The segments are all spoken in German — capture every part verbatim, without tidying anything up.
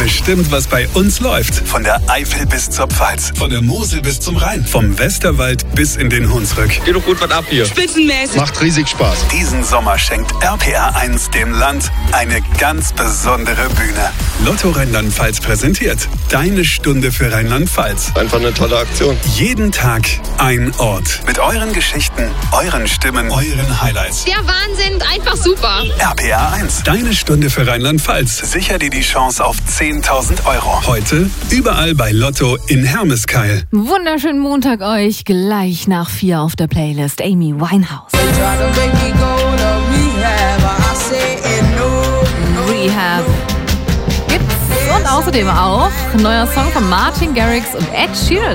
bestimmt, was bei uns läuft. Von der Eifel bis zur Pfalz, von der Mosel bis zum Rhein, vom Westerwald bis in den Hunsrück. Geht doch gut was ab hier. Spitzenmäßig. Macht riesig Spaß. Diesen Sommer schenkt R P R eins dem Land eine ganz besondere Bühne. Lotto Rheinland-Pfalz präsentiert Deine Stunde für Rheinland-Pfalz. Einfach eine tolle Aktion. Jeden Tag ein Ort. Mit euren Geschichten, euren Stimmen, euren Highlights. Der Wahnsinn, einfach super. R P R eins. Deine Stunde für Rheinland-Pfalz. Sicher dir die Chance auf zehntausend Euro. Heute überall bei Lotto in Hermeskeil. Wunderschönen Montag euch. Gleich nach vier auf der Playlist Amy Winehouse. Rehab gibt's und außerdem auch ein neuer Song von Martin Garrix und Ed Sheeran.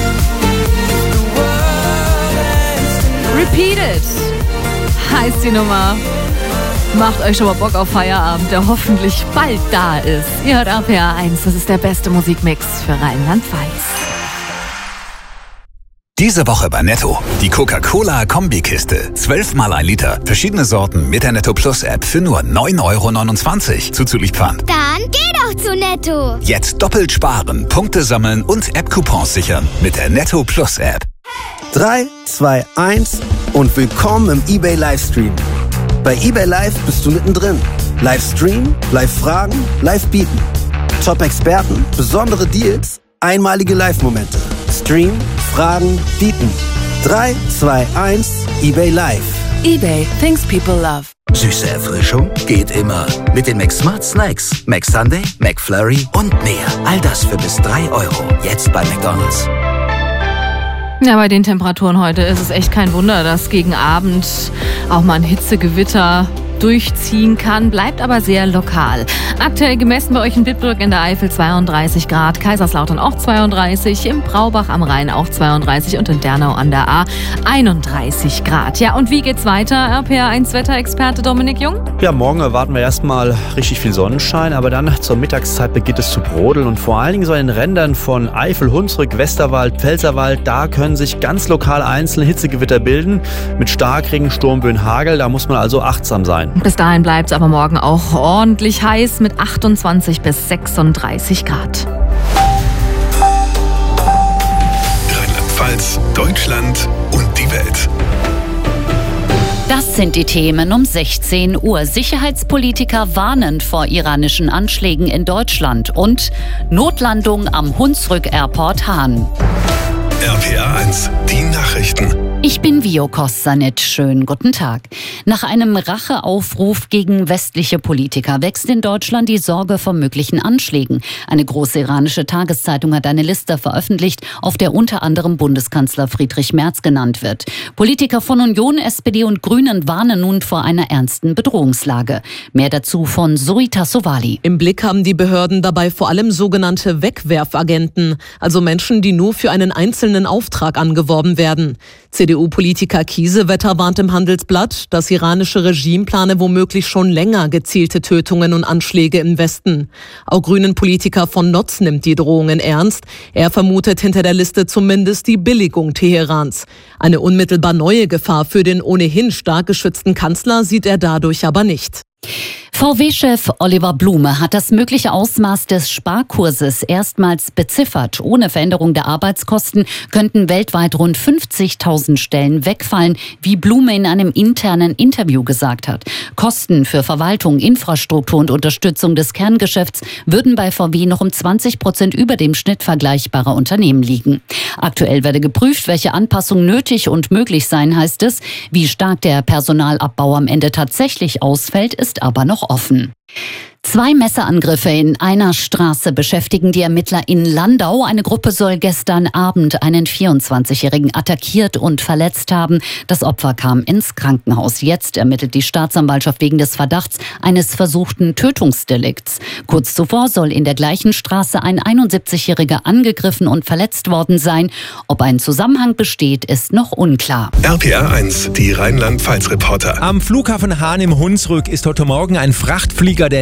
Repeated heißt die Nummer. Macht euch schon mal Bock auf Feierabend, der hoffentlich bald da ist. Ihr hört R P R eins, das ist der beste Musikmix für Rheinland-Pfalz. Diese Woche bei Netto. Die Coca-Cola-Kombikiste. Zwölfmal ein Liter. Verschiedene Sorten mit der Netto Plus App für nur neun Euro neunundzwanzig. Zuzüglich Pfand. Dann geh doch zu Netto. Jetzt doppelt sparen, Punkte sammeln und App-Coupons sichern mit der Netto Plus App. drei, zwei, eins und willkommen im eBay Livestream. Bei eBay Live bist du mittendrin. Livestream, Live-Fragen, Live-Bieten. Top-Experten, besondere Deals, einmalige Live-Momente. Stream, Fragen, Bieten. drei, zwei, eins, eBay Live. eBay, things people love. Süße Erfrischung geht immer. Mit den McSmart Snacks. McSunday, McFlurry und mehr. All das für bis drei Euro. Jetzt bei McDonald's. Ja, bei den Temperaturen heute ist es echt kein Wunder, dass gegen Abend auch mal ein Hitzegewitter durchziehen kann, bleibt aber sehr lokal. Aktuell gemessen bei euch in Bitburg in der Eifel zweiunddreißig Grad, Kaiserslautern auch zweiunddreißig, im Braubach am Rhein auch zweiunddreißig und in Dernau an der A einunddreißig Grad. Ja, und wie geht's weiter, R P R eins Wetterexperte Dominik Jung? Ja, morgen erwarten wir erstmal richtig viel Sonnenschein, aber dann zur Mittagszeit beginnt es zu brodeln und vor allen Dingen so in den Rändern von Eifel, Hunsrück, Westerwald, Pfälzerwald, da können sich ganz lokal einzelne Hitzegewitter bilden mit Starkregen, Sturmböen, Hagel, da muss man also achtsam sein. Bis dahin bleibt es aber morgen auch ordentlich heiß mit achtundzwanzig bis sechsunddreißig Grad. Rheinland-Pfalz, Deutschland und die Welt. Das sind die Themen um sechzehn Uhr. Sicherheitspolitiker warnen vor iranischen Anschlägen in Deutschland und Notlandung am Hunsrück-Airport Hahn. R P R eins, die Nachrichten. Ich bin Vio Kostanit. Schönen guten Tag. Nach einem Racheaufruf gegen westliche Politiker wächst in Deutschland die Sorge vor möglichen Anschlägen. Eine große iranische Tageszeitung hat eine Liste veröffentlicht, auf der unter anderem Bundeskanzler Friedrich Merz genannt wird. Politiker von Union, S P D und Grünen warnen nun vor einer ernsten Bedrohungslage. Mehr dazu von Zoe Tassovali. Im Blick haben die Behörden dabei vor allem sogenannte Wegwerfagenten, also Menschen, die nur für einen einzelnen Auftrag angeworben werden. C D U-Politiker Kiesewetter warnt im Handelsblatt, das iranische Regime plane womöglich schon länger gezielte Tötungen und Anschläge im Westen. Auch Grünen-Politiker von Notz nimmt die Drohungen ernst. Er vermutet hinter der Liste zumindest die Billigung Teherans. Eine unmittelbar neue Gefahr für den ohnehin stark geschützten Kanzler sieht er dadurch aber nicht. V W-Chef Oliver Blume hat das mögliche Ausmaß des Sparkurses erstmals beziffert. Ohne Veränderung der Arbeitskosten könnten weltweit rund fünfzigtausend Stellen wegfallen, wie Blume in einem internen Interview gesagt hat. Kosten für Verwaltung, Infrastruktur und Unterstützung des Kerngeschäfts würden bei V W noch um zwanzig Prozent über dem Schnitt vergleichbarer Unternehmen liegen. Aktuell werde geprüft, welche Anpassungen nötig und möglich seien, heißt es. Wie stark der Personalabbau am Ende tatsächlich ausfällt, ist aber noch offen. Zwei Messerangriffe in einer Straße beschäftigen die Ermittler in Landau. Eine Gruppe soll gestern Abend einen vierundzwanzigjährigen attackiert und verletzt haben. Das Opfer kam ins Krankenhaus. Jetzt ermittelt die Staatsanwaltschaft wegen des Verdachts eines versuchten Tötungsdelikts. Kurz zuvor soll in der gleichen Straße ein einundsiebzigjähriger angegriffen und verletzt worden sein. Ob ein Zusammenhang besteht, ist noch unklar. R P R eins, die Rheinland-Pfalz-Reporter. Am Flughafen Hahn im Hunsrück ist heute Morgen ein Frachtflieger der National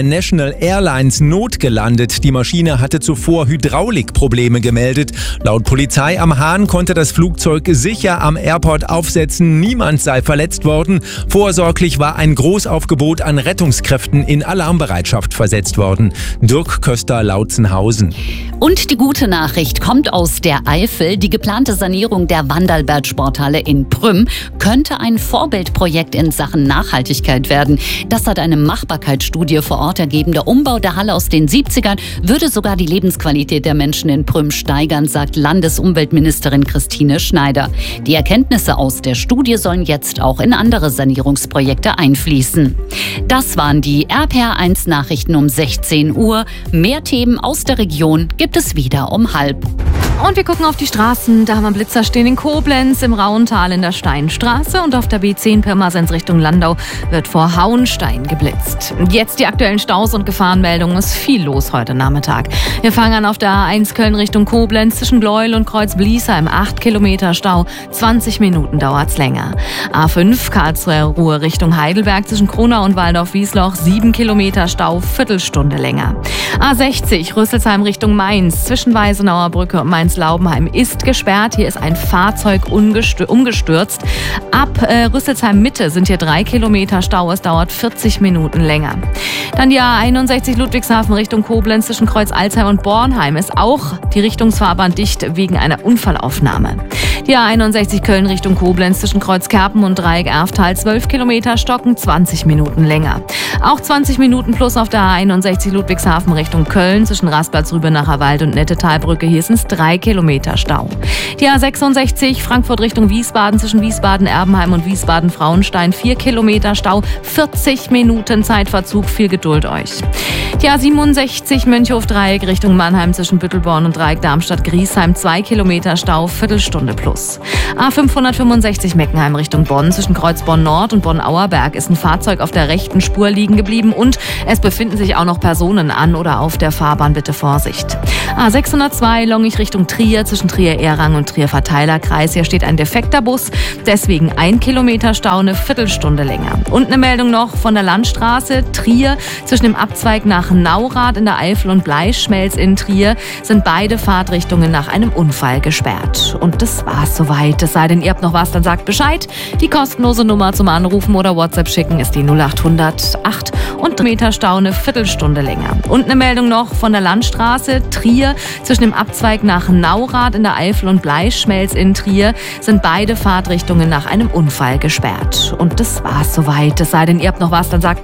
International Airlines notgelandet. Die Maschine hatte zuvor Hydraulikprobleme gemeldet. Laut Polizei am Hahn konnte das Flugzeug sicher am Airport aufsetzen. Niemand sei verletzt worden. Vorsorglich war ein Großaufgebot an Rettungskräften in Alarmbereitschaft versetzt worden. Dirk Köster-Lautzenhausen. Und die gute Nachricht kommt aus der Eifel. Die geplante Sanierung der Wandalbert-Sporthalle in Prüm könnte ein Vorbildprojekt in Sachen Nachhaltigkeit werden. Das hat eine Machbarkeitsstudie vor Ort ergeben. Der Umbau der Halle aus den siebzigern würde sogar die Lebensqualität der Menschen in Prüm steigern, sagt Landesumweltministerin Christine Schneider. Die Erkenntnisse aus der Studie sollen jetzt auch in andere Sanierungsprojekte einfließen. Das waren die R P R eins Nachrichten um sechzehn Uhr. Mehr Themen aus der Region gibt es wieder um halb. Und wir gucken auf die Straßen. Da haben wir Blitzer stehen in Koblenz, im Rauental in der Steinstraße und auf der B zehn Pirmasens Richtung Landau wird vor Hauenstein geblitzt. Jetzt die aktuellen Staus und Gefahrenmeldungen. Es ist viel los heute Nachmittag. Wir fangen an auf der A eins Köln Richtung Koblenz zwischen Gleuel und Kreuz-Bliesheim. acht Kilometer Stau, zwanzig Minuten dauert's länger. A fünf Karlsruhe Richtung Heidelberg zwischen Kronau und Waldorf-Wiesloch. sieben Kilometer Stau, Viertelstunde länger. A sechzig Rüsselsheim Richtung Mainz zwischen Weißenauer Brücke und Mainz-Laubenheim ist gesperrt. Hier ist ein Fahrzeug umgestürzt. Ab äh, Rüsselsheim Mitte sind hier drei Kilometer Stau. Es dauert vierzig Minuten länger. Dann die A einundsechzig Ludwigshafen Richtung Koblenz zwischen Kreuz-Alzheim und Bornheim ist auch die Richtungsfahrbahn dicht wegen einer Unfallaufnahme. Die A einundsechzig Köln Richtung Koblenz zwischen Kreuzkerpen und Dreieck Erftal zwölf Kilometer stocken, zwanzig Minuten länger. Auch zwanzig Minuten plus auf der A einundsechzig Ludwigshafen Richtung Köln zwischen Rasplatz-Rübenacher Wald und Nettetalbrücke. Hier sind es drei Kilometer Stau. Die A sechsundsechzig Frankfurt Richtung Wiesbaden zwischen Wiesbaden-Erbenheim und Wiesbaden-Frauenstein vier Kilometer Stau, vierzig Minuten Zeitverzug. Viel Geduld euch. Die A siebenundsechzig Mönchhof-Dreieck Richtung Mannheim zwischen Büttelborn und Dreieck Darmstadt-Griesheim zwei Kilometer Stau, Viertelstunde plus. A fünfhundertfünfundsechzig Meckenheim Richtung Bonn zwischen Kreuzborn Nord und Bonn-Auerberg ist ein Fahrzeug auf der rechten Spur liegen geblieben und es befinden sich auch noch Personen an oder auf der Fahrbahn. Bitte Vorsicht. A sechshundertzwei Longich Richtung Trier zwischen Trier-Ehrang und Trier-Verteilerkreis. Hier steht ein defekter Bus, deswegen ein Kilometer Stau, eine Viertelstunde länger. Und eine Meldung noch von der Landstraße Trier zwischen dem Abzweig nach Naurath in der Eifel und Bleischmelz in Trier sind beide Fahrtrichtungen nach einem Unfall gesperrt. Und das war's soweit. Es sei denn, ihr habt noch was, dann sagt Bescheid. Die kostenlose Nummer zum Anrufen oder WhatsApp schicken ist die null achthundert acht und Meter Stau, eine Viertelstunde länger. Und eine Meldung noch von der Landstraße Trier zwischen dem Abzweig nach Naurath in der Eifel und Bleischmelz in Trier sind beide Fahrtrichtungen nach einem Unfall gesperrt. Und das war's soweit. Es sei denn, ihr habt noch was, dann sagt